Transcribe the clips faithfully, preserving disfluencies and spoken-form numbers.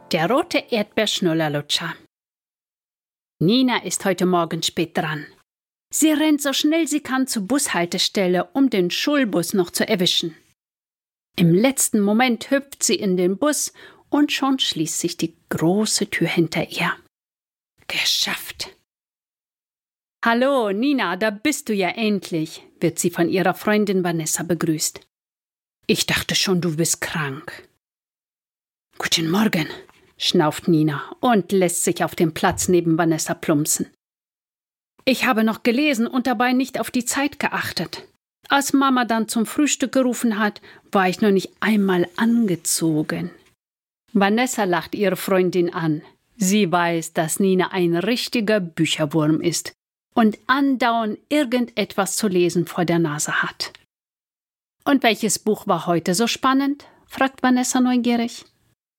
Der rote Erdbeerschnullerlutscher. Nina ist heute Morgen spät dran. Sie rennt so schnell sie kann zur Bushaltestelle, um den Schulbus noch zu erwischen. Im letzten Moment hüpft sie in den Bus und schon schließt sich die große Tür hinter ihr. Geschafft! Hallo, Nina, da bist du ja endlich, wird sie von ihrer Freundin Vanessa begrüßt. Ich dachte schon, du bist krank. Guten Morgen, schnauft Nina und lässt sich auf dem Platz neben Vanessa plumpsen. Ich habe noch gelesen und dabei nicht auf die Zeit geachtet. Als Mama dann zum Frühstück gerufen hat, war ich noch nicht einmal angezogen. Vanessa lacht ihre Freundin an. Sie weiß, dass Nina ein richtiger Bücherwurm ist und andauernd irgendetwas zu lesen vor der Nase hat. Und welches Buch war heute so spannend? Fragt Vanessa neugierig.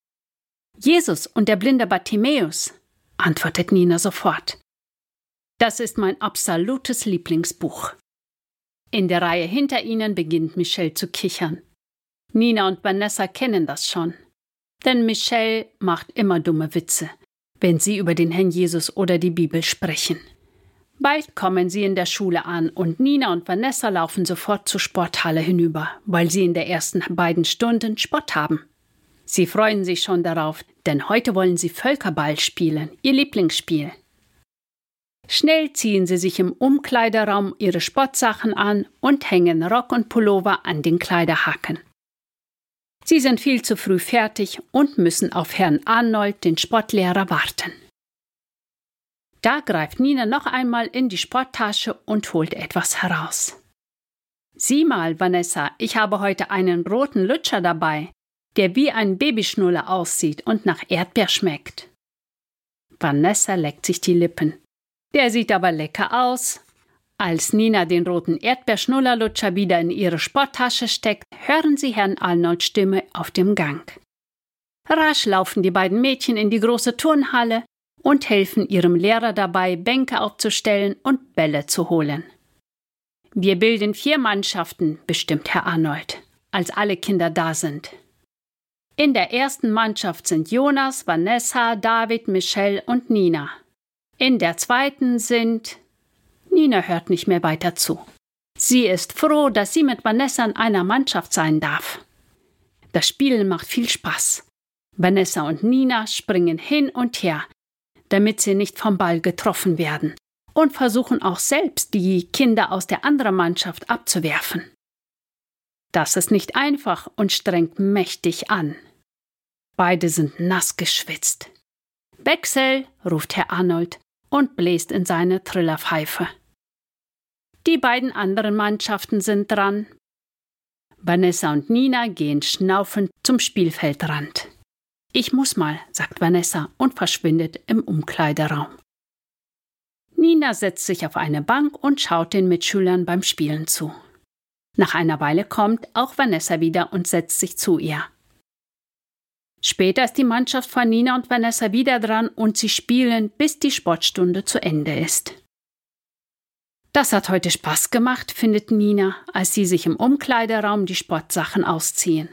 Jesus und der blinde Bartimäus, antwortet Nina sofort. Das ist mein absolutes Lieblingsbuch. In der Reihe hinter ihnen beginnt Michelle zu kichern. Nina und Vanessa kennen das schon. Denn Michelle macht immer dumme Witze, wenn sie über den Herrn Jesus oder die Bibel sprechen. Bald kommen sie in der Schule an und Nina und Vanessa laufen sofort zur Sporthalle hinüber, weil sie in der ersten beiden Stunden Sport haben. Sie freuen sich schon darauf, denn heute wollen sie Völkerball spielen, ihr Lieblingsspiel. Schnell ziehen sie sich im Umkleideraum ihre Sportsachen an und hängen Rock und Pullover an den Kleiderhaken. Sie sind viel zu früh fertig und müssen auf Herrn Arnold, den Sportlehrer, warten. Da greift Nina noch einmal in die Sporttasche und holt etwas heraus. Sieh mal, Vanessa, ich habe heute einen roten Lutscher dabei, der wie ein Babyschnuller aussieht und nach Erdbeer schmeckt. Vanessa leckt sich die Lippen. Der sieht aber lecker aus. Als Nina den roten Erdbeerschnullerlutscher wieder in ihre Sporttasche steckt, hören sie Herrn Arnolds Stimme auf dem Gang. Rasch laufen die beiden Mädchen in die große Turnhalle und helfen ihrem Lehrer dabei, Bänke aufzustellen und Bälle zu holen. Wir bilden vier Mannschaften, bestimmt Herr Arnold, als alle Kinder da sind. In der ersten Mannschaft sind Jonas, Vanessa, David, Michelle und Nina. In der zweiten sind... Nina hört nicht mehr weiter zu. Sie ist froh, dass sie mit Vanessa in einer Mannschaft sein darf. Das Spielen macht viel Spaß. Vanessa und Nina springen hin und her, damit sie nicht vom Ball getroffen werden, und versuchen auch selbst, die Kinder aus der anderen Mannschaft abzuwerfen. Das ist nicht einfach und strengt mächtig an. Beide sind nass geschwitzt. »Wechsel«, ruft Herr Arnold und bläst in seine Trillerpfeife. Die beiden anderen Mannschaften sind dran. Vanessa und Nina gehen schnaufend zum Spielfeldrand. »Ich muss mal«, sagt Vanessa und verschwindet im Umkleideraum. Nina setzt sich auf eine Bank und schaut den Mitschülern beim Spielen zu. Nach einer Weile kommt auch Vanessa wieder und setzt sich zu ihr. Später ist die Mannschaft von Nina und Vanessa wieder dran und sie spielen, bis die Sportstunde zu Ende ist. Das hat heute Spaß gemacht, findet Nina, als sie sich im Umkleideraum die Sportsachen ausziehen.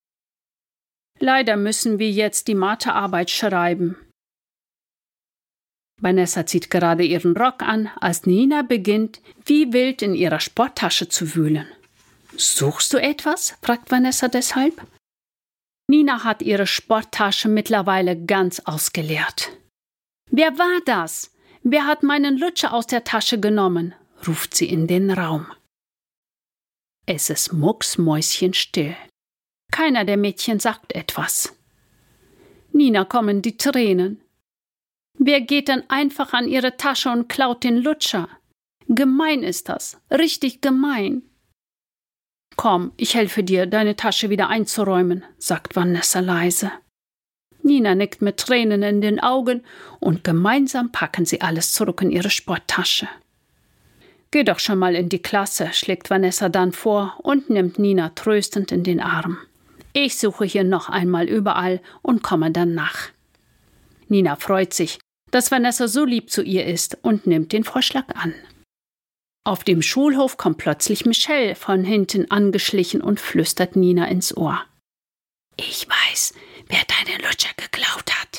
Leider müssen wir jetzt die Mathearbeit schreiben. Vanessa zieht gerade ihren Rock an, als Nina beginnt, wie wild in ihrer Sporttasche zu wühlen. »Suchst du etwas?« fragt Vanessa deshalb. Nina hat ihre Sporttasche mittlerweile ganz ausgeleert. »Wer war das? Wer hat meinen Lutscher aus der Tasche genommen?« ruft sie in den Raum. Es ist mucksmäuschenstill. Keiner der Mädchen sagt etwas. Nina kommen die Tränen. Wer geht denn einfach an ihre Tasche und klaut den Lutscher? Gemein ist das, richtig gemein. »Komm, ich helfe dir, deine Tasche wieder einzuräumen«, sagt Vanessa leise. Nina nickt mit Tränen in den Augen und gemeinsam packen sie alles zurück in ihre Sporttasche. »Geh doch schon mal in die Klasse«, schlägt Vanessa dann vor und nimmt Nina tröstend in den Arm. »Ich suche hier noch einmal überall und komme dann nach.« Nina freut sich, dass Vanessa so lieb zu ihr ist und nimmt den Vorschlag an. Auf dem Schulhof kommt plötzlich Michelle von hinten angeschlichen und flüstert Nina ins Ohr. »Ich weiß, wer deinen Lutscher geklaut hat.«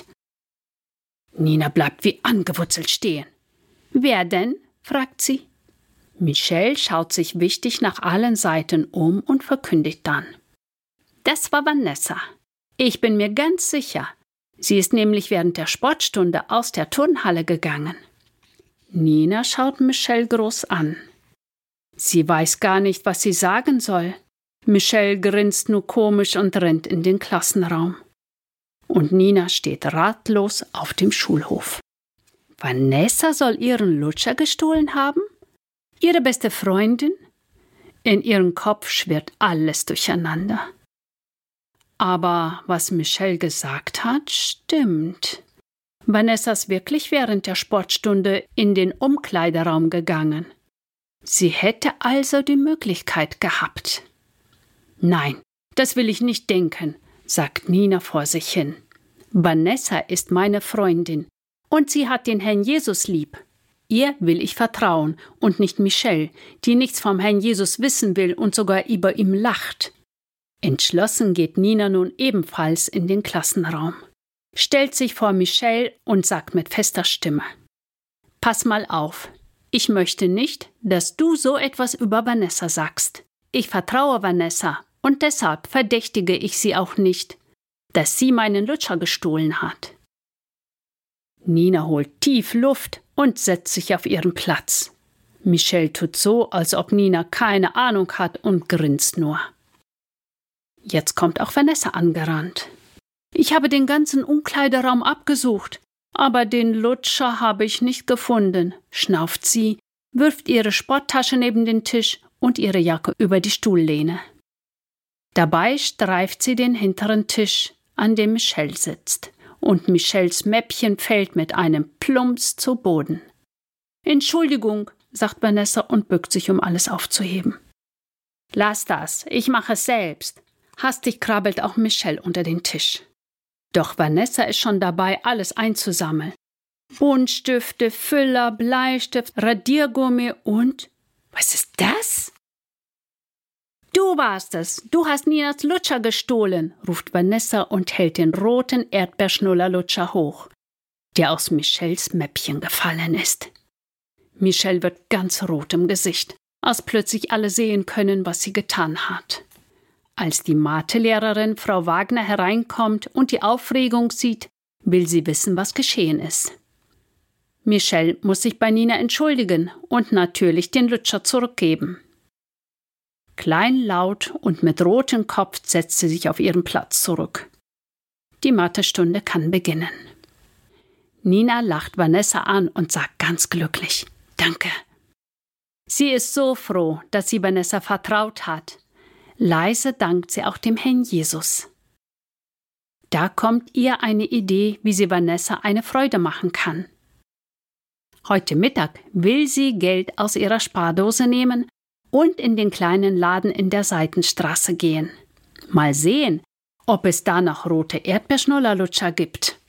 Nina bleibt wie angewurzelt stehen. »Wer denn?« fragt sie. Michelle schaut sich wichtig nach allen Seiten um und verkündigt dann: »Das war Vanessa. Ich bin mir ganz sicher. Sie ist nämlich während der Sportstunde aus der Turnhalle gegangen.« Nina schaut Michelle groß an. Sie weiß gar nicht, was sie sagen soll. Michelle grinst nur komisch und rennt in den Klassenraum. Und Nina steht ratlos auf dem Schulhof. Vanessa soll ihren Lutscher gestohlen haben? Ihre beste Freundin? In ihrem Kopf schwirrt alles durcheinander. Aber was Michelle gesagt hat, stimmt. Vanessa ist wirklich während der Sportstunde in den Umkleideraum gegangen. Sie hätte also die Möglichkeit gehabt. »Nein, das will ich nicht denken«, sagt Nina vor sich hin. »Vanessa ist meine Freundin und sie hat den Herrn Jesus lieb. Ihr will ich vertrauen und nicht Michelle, die nichts vom Herrn Jesus wissen will und sogar über ihm lacht.« Entschlossen geht Nina nun ebenfalls in den Klassenraum, stellt sich vor Michelle und sagt mit fester Stimme: »Pass mal auf, ich möchte nicht, dass du so etwas über Vanessa sagst. Ich vertraue Vanessa und deshalb verdächtige ich sie auch nicht, dass sie meinen Lutscher gestohlen hat.« Nina holt tief Luft und setzt sich auf ihren Platz. Michelle tut so, als ob Nina keine Ahnung hat und grinst nur. Jetzt kommt auch Vanessa angerannt. »Ich habe den ganzen Umkleideraum abgesucht, aber den Lutscher habe ich nicht gefunden«, schnauft sie, wirft ihre Sporttasche neben den Tisch und ihre Jacke über die Stuhllehne. Dabei streift sie den hinteren Tisch, an dem Michelle sitzt, und Michelles Mäppchen fällt mit einem Plumps zu Boden. »Entschuldigung«, sagt Vanessa und bückt sich, um alles aufzuheben. »Lass das, ich mache es selbst.« Hastig krabbelt auch Michelle unter den Tisch. Doch Vanessa ist schon dabei, alles einzusammeln. Buntstifte, Füller, Bleistift, Radiergummi und... Was ist das? »Du warst es! Du hast Ninas Lutscher gestohlen«, ruft Vanessa und hält den roten Erdbeerschnuller-Lutscher hoch, der aus Michelles Mäppchen gefallen ist. Michelle wird ganz rot im Gesicht, als plötzlich alle sehen können, was sie getan hat. Als die Mathelehrerin Frau Wagner hereinkommt und die Aufregung sieht, will sie wissen, was geschehen ist. Michelle muss sich bei Nina entschuldigen und natürlich den Lutscher zurückgeben. Kleinlaut und mit rotem Kopf setzt sie sich auf ihren Platz zurück. Die Mathestunde kann beginnen. Nina lacht Vanessa an und sagt ganz glücklich: »Danke.« Sie ist so froh, dass sie Vanessa vertraut hat. Leise dankt sie auch dem Herrn Jesus. Da kommt ihr eine Idee, wie sie Vanessa eine Freude machen kann. Heute Mittag will sie Geld aus ihrer Spardose nehmen und in den kleinen Laden in der Seitenstraße gehen. Mal sehen, ob es da noch rote Erdbeerschnullerlutscher gibt.